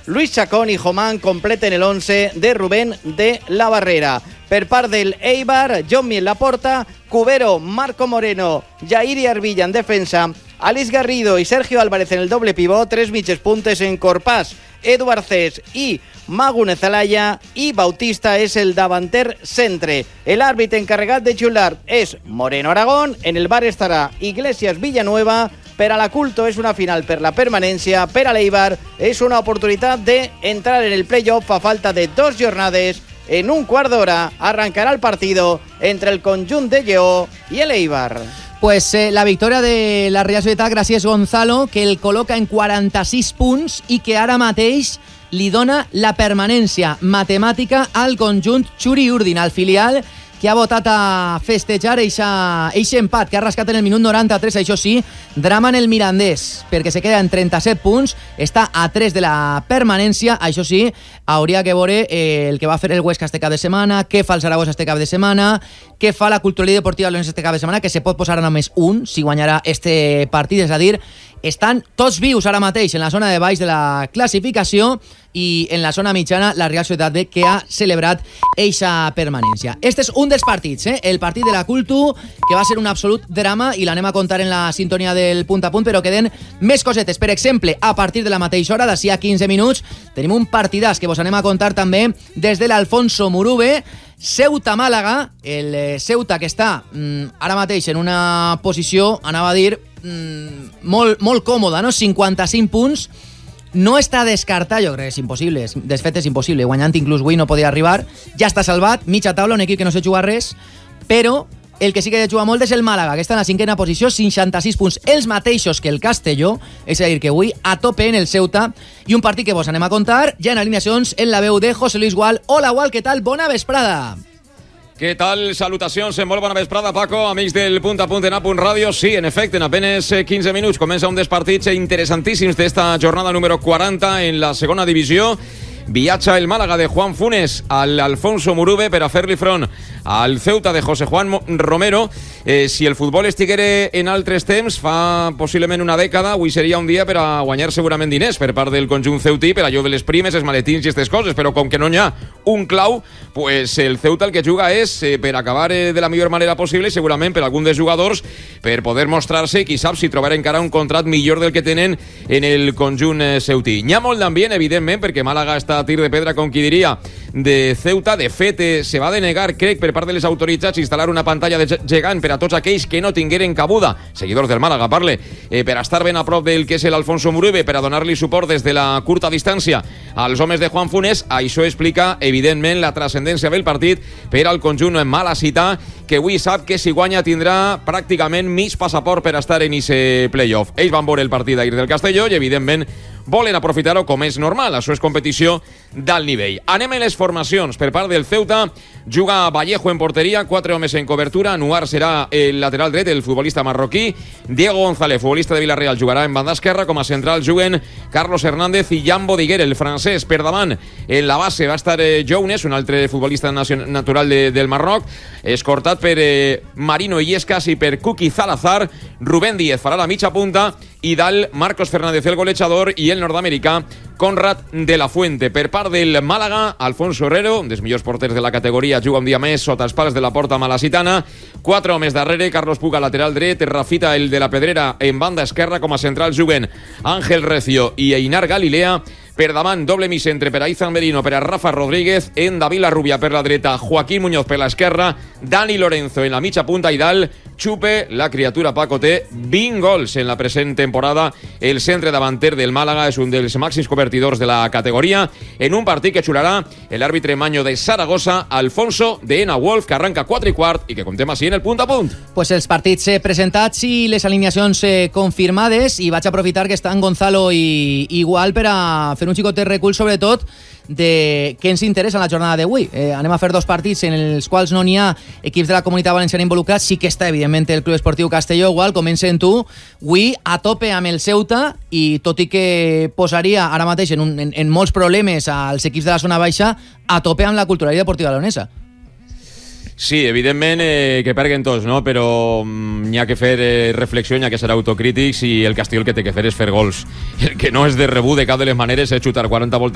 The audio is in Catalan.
Luis Chacón y Jomán completen el 11 de Rubén de la Barrera. Per part del Eibar, Jonmi en la porta, Cubero, Marco Moreno, Jair y Arvilla en defensa, Alice Garrido y Sergio Álvarez en el doble pivot, 3 mitges puntes en Corpàs, Eduard Cés y Magunez Alaya, i Bautista és el davanter centre. El àrbitre encarregat de xular és Moreno Aragón, en el bar estarà Iglesias Villanueva. Per a la Culto és una final per la permanència, per a l'Eibar és una oportunitat d'entrar en el play-off a falta de 2 jornades. En un quart d'hora arrancarà el partido entre el conjunt de Lleó i l'Eibar. Pues la victòria de la Real Societat gràcies a Gonzalo, que el col·loca en 46 punts i que ara mateix li dona la permanència matemàtica al conjunt Xuri Urdin, al filial que ha votat a festejar eixe empat que ha rascat en el minut 93, això sí, drama en el Mirandés, perquè se queda en 37 punts, està a 3 de la permanència, això sí, hauria que veure el que va fer el Huesca este cap de setmana, què fa el Saragossa este cap de setmana, què fa la Cultural i Deportiva Leonesa este cap de setmana, que se pot posar només un si guanyarà este partit, és a dir, estan tots vius ara mateix en la zona de baix de la classificació i en la zona mitjana la Real Societat B, que ha celebrat eixa permanència. Este és un dels partits, el partit de la Cultu, que va ser un absolut drama i l'anem a contar en la sintonia del punt a punt, però queden més cosetes. Per exemple, a partir de la mateixa hora, d'ací a 15 minuts, tenim un partidàs que vos anem a contar també des de l'Alfonso Murube, Ceuta-Màlaga, el Ceuta que està ara mateix en una posició, anava a dir, molt còmoda, no? 55 punts. No està descartat, jo crec que és impossible, de fet és impossible, guanyant inclús avui no podia arribar, ja està salvat, mitja taula, un equip que no se juga res, però el que sí que juga molt és el Màlaga, que està en la 5ª posició, 66 punts, els mateixos que el Castelló, és a dir, que avui a tope en el Ceuta, i un partit que vos anem a contar, ja en alineacions, en la veu de José Luis Gual. Hola, Gual, què tal? Bona vesprada. Què tal? Salutacions, molt bona vesprada, Paco, amics del Punt a Punt en A.Punt Ràdio. Sí, en efecte, en apenas 15 minuts comença un dels partits interessantíssims d'esta jornada número 40 en la segona divisió. Viatja el Màlaga de Juan Funes al Alfonso Murube per a fer-li front al Ceuta de José Juan Romero. Si el futbol estiguera en altres temps, fa possiblement una dècada, avui seria un dia per a guanyar segurament diners per part del conjunt ceutí, per allò de les primes, els maletins i aquestes coses, però com que no n'hi ha un clau, pues el Ceuta el que juga és per acabar de la millor manera possible, segurament per algun dels jugadors, per poder mostrar-se, qui sap si trobar encara un contrat millor del que tenen en el conjunt ceutí. N'hi ha molt d'ambient, evidentment, perquè Màlaga està a tir de pedra, com qui diria, de Ceuta. De fet, se va denegar, crec, per part de les autoritats, instal·lar una pantalla de gegant per a tots aquells que no tingueren cabuda, seguidors del Màlaga, parle, per a estar ben a prop del que és l'Alfonso Murube, per a donar-li suport des de la curta distància als homes de Juan Funes. Això explica, evidentment, la transcendència del partit per al conjunt malacità, que avui sap que si guanya tindrà pràcticament mig passaport per a estar en ese playoff. Ells van veure el partit d'ahir del Castelló i, evidentment, volen aprofitar-ho com és normal. Això és competició d'alt nivell. Anem a les formacions. Per part del Ceuta, juga Vallejo en porteria, 4 homes en cobertura. Anuar serà el lateral dret, el futbolista marroquí. Diego González, futbolista de Villarreal, jugarà en banda esquerra. Com a central juguen Carlos Hernández i Jan Bodiguer, el francès. Per davant, en la base va estar Jounes, un altre futbolista natural del Marroc, escortat per Marino Illescas i per Kuki Zalazar. Rubén Díez farà la mitja punta i dalt Marcos Fernández, el golejador, i el nord-americà Conrad de la Fuente. Per part del Màlaga, Alfonso Herrero, un dels millors porters de la categoria, juga un dia més sota els pals de la porta malacitana. 4 homes darrere, Carlos Puga, lateral dret, Rafita, el de la Pedrera, en banda esquerra. Com a central juguen Ángel Recio i Einar Galilea. Per davant, doble mig-centre per a Izan Merino, per a Rafa Rodríguez, en David Larrubia per la dreta, Joaquín Muñoz per l'esquerra, Dani Lorenzo en la mitja punta i dalt Chupe, la criatura Paco, té 20 gols en la present temporada. El centre davanter del Màlaga és un dels màxims convertidors de la categoria, en un partit que xularà l'àrbitre Maño de Saragossa, Alfonso de Ena Wolf, que arranca 4:15 i que comptem així en el Punt a Punt. Pues els partits presentats i les alineacions confirmades, i vaig aprofitar que estan Gonzalo i Igual per a fer un xicot de recul, sobretot de què ens interessa en la jornada d'avui. Anem a fer 2 partits en els quals no n'hi ha equips de la Comunitat Valenciana involucrats. Sí que està, evidentment, el Club Esportiu Castelló. Igual, comencen tu. Avui a tope amb el Ceuta, i tot i que posaria ara mateix en molts problemes als equips de la zona baixa, a tope amb la Cultural i Deportiva Leonesa. Sí, evidentment que perguen tots, no? Però n'hi ha que fer reflexió, n'hi ha que ser autocrítics, i el Castelló el que té que fer és fer gols. El que no és de rebú de cap de les maneres és xutar 40 voltes